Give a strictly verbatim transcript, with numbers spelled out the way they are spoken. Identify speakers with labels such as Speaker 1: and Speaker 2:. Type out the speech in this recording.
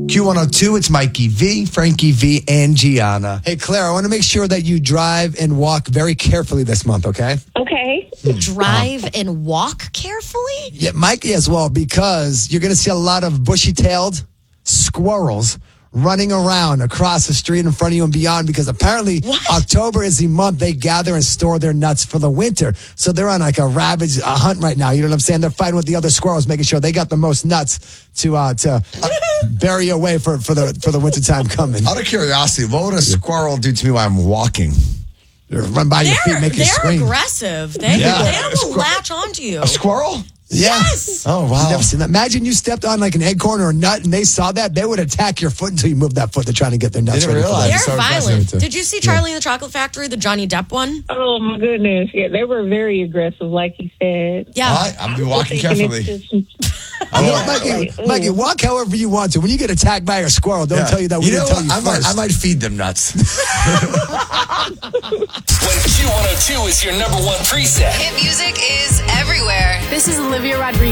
Speaker 1: Q one oh two, it's Mikey V, Frankie V, and Gianna. Hey, Claire, I want to make sure that you drive and walk very carefully this month, okay?
Speaker 2: Okay.
Speaker 3: Drive and walk carefully?
Speaker 1: Yeah, Mikey as well, because you're going to see a lot of bushy-tailed squirrels running around across the street in front of you and beyond, because apparently
Speaker 3: What?
Speaker 1: October is the month they gather and store their nuts for the winter. So they're on like a ravage a hunt right now. You know what I'm saying? They're fighting with the other squirrels, making sure they got the most nuts to uh, to uh, bury away for, for the for the winter time coming.
Speaker 4: Out of curiosity, what would a squirrel do to me while I'm walking?
Speaker 1: Run by your feet,
Speaker 3: They're,
Speaker 1: make you
Speaker 3: they're
Speaker 1: scream.
Speaker 3: aggressive. They,
Speaker 1: Yeah.
Speaker 3: they will latch onto you.
Speaker 4: A squirrel?
Speaker 3: Yes.
Speaker 4: Oh,
Speaker 1: You
Speaker 4: wow.
Speaker 1: never seen that. Imagine you stepped on like an acorn or a nut and they saw that. They would attack your foot until you moved that foot. They're trying to get their nuts
Speaker 4: Didn't
Speaker 1: ready for
Speaker 4: realize.
Speaker 1: that.
Speaker 3: They're
Speaker 4: so
Speaker 3: violent.
Speaker 4: aggressive.
Speaker 3: Did you see Charlie and the Chocolate Factory, the Johnny Depp one?
Speaker 2: Oh my goodness. Yeah, they were very aggressive, like he said.
Speaker 3: Yeah.
Speaker 4: All right, I'm be walking
Speaker 2: Thinking
Speaker 4: carefully.
Speaker 2: it's just-
Speaker 4: I
Speaker 1: You know,
Speaker 4: won't-
Speaker 1: Mikey,
Speaker 2: Like, ooh.
Speaker 1: Mikey, walk however you want to. When you get attacked by a squirrel, don't
Speaker 4: Yeah.
Speaker 1: tell you that we
Speaker 4: You know
Speaker 1: didn't tell
Speaker 4: what?
Speaker 1: you
Speaker 4: I might,
Speaker 1: first.
Speaker 4: I might feed them nuts.
Speaker 5: When Q one oh two is your number one preset.
Speaker 6: Hit music is everywhere.
Speaker 7: This is Olivia Rodrigo.